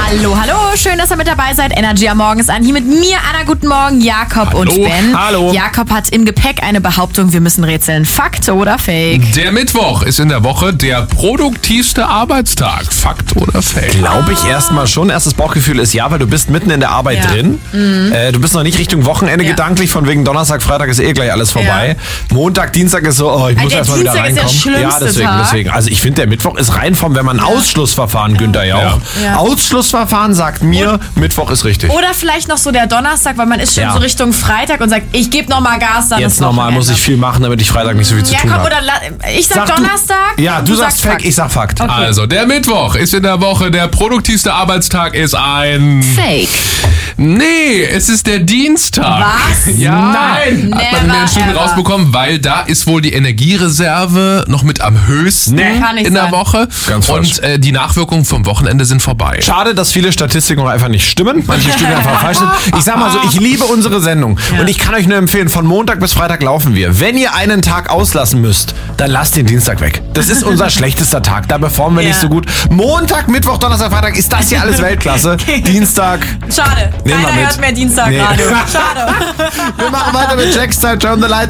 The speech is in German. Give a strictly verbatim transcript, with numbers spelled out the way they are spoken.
Hallo, hallo, schön, dass ihr mit dabei seid. Energy am Morgen ist an. Hier mit mir, Anna, guten Morgen, Jakob Hallo, und Ben. hallo. Jakob hat im Gepäck eine Behauptung, wir müssen rätseln. Fakt oder Fake? Der Mittwoch ist in der Woche der produktivste Arbeitstag. Fakt oder Fake? Glaube ich erstmal schon. Erstes Bauchgefühl ist ja, weil du bist mitten in der Arbeit Ja. drin. Mhm. Äh, du bist noch nicht Richtung Wochenende Ja. gedanklich, von wegen Donnerstag, Freitag ist eh gleich alles vorbei. Montag, Dienstag ist so, oh, ich muss der erstmal wieder Dienstag ist der reinkommen. schlimmste ja, deswegen, Tag. deswegen. Also ich finde, der Mittwoch ist rein vom, wenn man Ausschlussverfahren, Günther Jauch. Ja. Ja. Ausschlussverfahren sagt mir, Mittwoch ist richtig. Oder vielleicht noch so der Donnerstag, weil man ist schon Ja. so Richtung Freitag und sagt, ich gebe nochmal Gas, dann Jetzt ist nochmal muss ich viel machen, damit ich Freitag nicht so viel zu tun Jakob, habe. oder la- ich sag, Sag du- Donnerstag. Ja, und du, sagst Fake, ich sag Fakt. Okay. Also, der Mittwoch ist in der Woche der produktivste Arbeitstag ist ein... Fake. Nee, es ist der Dienstag. Was? Ja, Nein. hat man in Never den Studien ever. rausbekommen, weil da ist wohl die Energiereserve noch mit am höchsten Nee. Kann nicht in der sein. Woche. Ganz falsch. Und äh, die Nachwirkungen vom Wochenende sind vorbei. Schade, dass viele Statistiken auch einfach nicht stimmen. Manche Studien einfach falsch sind. Ich sag mal so, ich liebe unsere Sendung. Und ich kann euch nur empfehlen, von Montag bis Freitag laufen wir. Wenn ihr einen Tag auslassen müsst, dann lasst den Dienstag weg. Das ist unser schlechtester Tag. Da performen wir Ja. nicht so gut. Montag, Mittwoch, Donnerstag, Freitag ist das hier alles Weltklasse. Dienstag. Schade. Nehmen wir Keiner mit. hört mehr Dienstag Nee. Radio. Schade. Wir machen weiter mit Jack's Time. Turn the Lights.